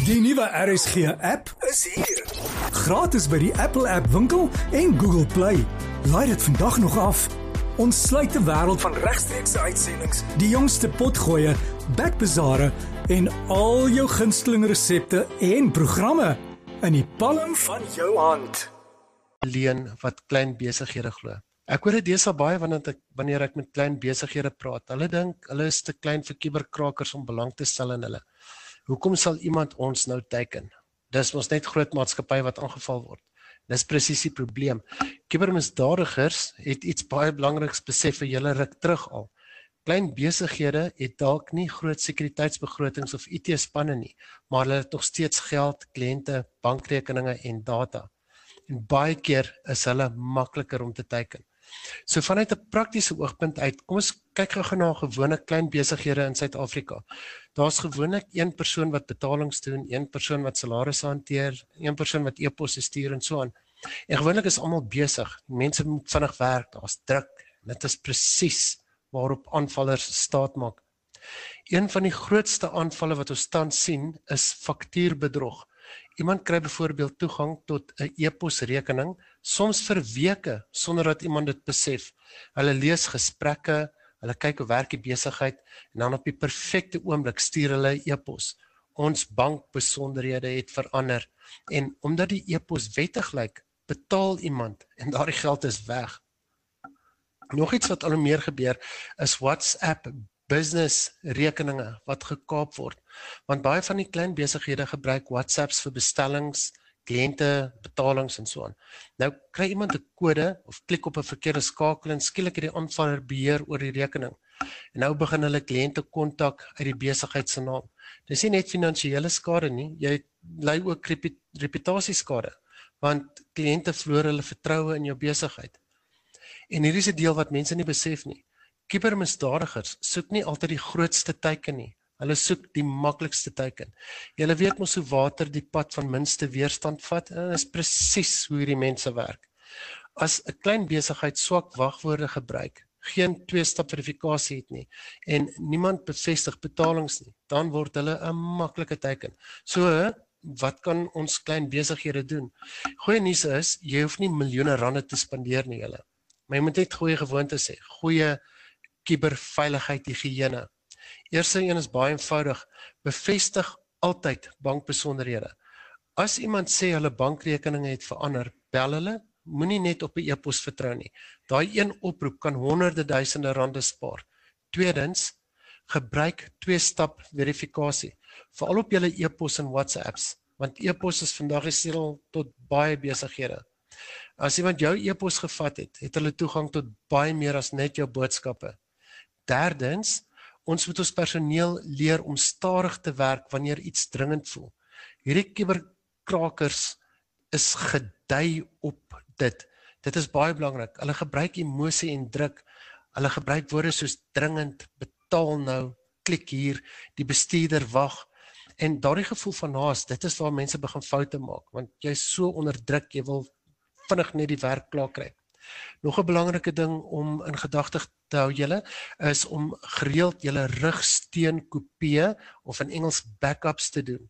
Die nuwe RSG-app is hier. Gratis by die Apple App Winkel en Google Play. Laai dit vandag nog af. Ons sluit die wêreld van regstreekse uitsendings, die jongste potgoeie, backbazare en al jou gunsteling resepte en programme in die palm van jou hand. Leen wat klein besighede glo. Ek hoor dit deesdae baie wanneer ek met klein besighede praat. Hulle dink hulle is te klein vir kuberkrakers om belang te stel in hulle. Hoekom sal iemand ons nou teiken? Dis ons net groot maatskappye wat aangeval word. Dis presies die probleem. Kubermisdadigers het iets baie belangriks besef vir julle ruk terug al. Klein besighede het dalk nie groot sekuriteitsbegrotings of IT-spanne nie, maar hulle het nog steeds geld, kliënte, bankrekeninge en data. En baie keer is hulle makliker om te teiken. So vanuit 'n praktiese oogpunt uit, kom ons kyk gou na gewone klein besighede in Suid-Afrika. Daar's gewoonlik een persoon wat betalings doen, een persoon wat salarisse hanteer, een persoon wat e-posse stuur en so aan. En gewoonlik is almal besig. Mense moet vinnig werk, daar's druk. Dit is presies waarop aanvallers staat maak. Een van die grootste aanvalle wat ons tans sien is faktuurbedrog. Iemand kry byvoorbeeld toegang tot 'n e-posrekening, soms vir weke sonder dat iemand dit besef. Hulle lees gesprekke, hulle kyk hoe werk die besigheid en dan op die perfekte oomblik stuur hulle 'n e-pos. Ons bankbesonderhede het verander en omdat die e-pos wettig lyk, betaal iemand en daardie geld is weg. Nog iets wat al hoe meer gebeur is WhatsApp business rekeninge wat gekaap word. Want baie van die klein besighede gebruik WhatsApps vir bestellings, kliënte, betalings en so aan. Nou kry iemand 'n kode of klik op 'n verkeerde skakel en skielik het die aanvaller beheer oor die rekening. En nou begin hulle kliënte kontak uit die besigheid se naam. Dis nie net finansiële skade nie, jy ly ook reputasieskade, want kliënte verloor hulle vertroue in jou besigheid. En hier is 'n deel wat mense nie besef nie. Kubermisdadigers soek nie altyd die grootste teiken nie. Hulle soek die maklikste teiken. Julle weet mos hoe water die pad van minste weerstand vat, en dit is presies hoe hierdie mense werk. As 'n klein besigheid swak wagwoorde gebruik, geen twee-stap verifikasie het nie, en niemand bevestig betalings nie, dan word hulle 'n maklike teiken. So, wat kan ons klein besighede doen? Goeie nuus is, jy hoef nie miljoene rande te spandeer nie julle. Maar jy moet net goeie gewoontes hê, goeie kuberveiligheid, higiëne. Eerste een is baie eenvoudig, bevestig altyd bankbesonderhede. As iemand sê hulle bankrekeninge het verander, bel hulle, moenie net op 'n e-pos vertrou nie. Daai een oproep kan honderde duisende rande spaar. Tweedens, gebruik twee-stap verifikasie, veral op julle e-pos en WhatsApps, want e-pos is vandag die sleutel tot baie besighede. As iemand jou e-pos gevat het, het hulle toegang tot baie meer as net jou boodskappe. Derdens, ons moet ons personeel leer om stadig te werk wanneer iets dringend voel. Hierdie kuberkrakers is gedui op dit. Dit is baie belangrik. Hulle gebruik emosie en druk. Hulle gebruik woorde soos dringend, betaal nou, klik hier, die bestuurder wag. En daardie gevoel van haas, dit is waar mense begin foute maak, want jy is so onder druk, jy wil vinnig net die werk klaar kry. Nog 'n belangrike ding om in gedagte te hou julle, is om gereeld julle rugsteun kopieë of in Engels backups te doen.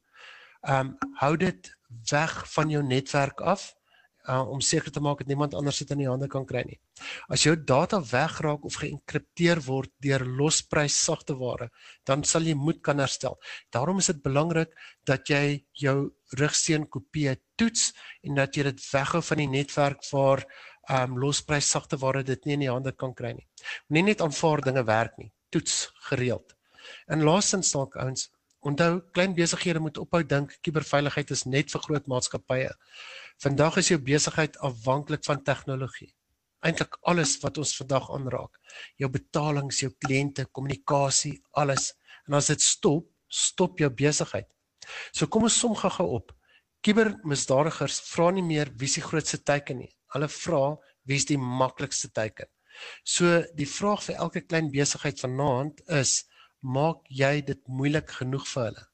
Hou dit weg van jou netwerk af, om seker te maak dat niemand anders dit in die hande kan kry nie. As jou data wegraak of geënkripteer word deur losprys sagteware, dan sal jy moed kan herstel. Daarom is dit belangrik dat jy jou rugsteun kopieë toets en dat jy dit weghou van die netwerk waar losprys sagteware dit nie in die hande kan kry nie. Nie net aanvaar dinge werk nie, toets gereeld. En laastens dalk ouens, onthou, klein besighede moet ophou dink, kuberveiligheid is net vir groot maatskappye. Vandag is jou besigheid afhanklik van tegnologie. Eintlik alles wat ons vandag aanraak. Jou betalings, jou kliënte, kommunikasie, alles. En as dit stop jou besigheid. So kom ons som gou op. Kubermisdadigers vra nie meer wie is die grootste teiken nie. Hulle vra wie is die maklikste teiken. So die vraag vir elke klein besigheid vanaand is, maak jy dit moeilik genoeg vir hulle?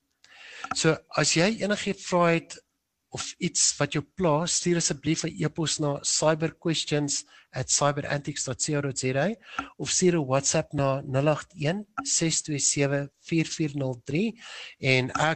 So as jy enige vrae het of iets wat jou pla, stuur asseblief 'n e-pos na cyberquestions@cyberantics.co.za of stuur 'n WhatsApp na 081 627 4403 en ek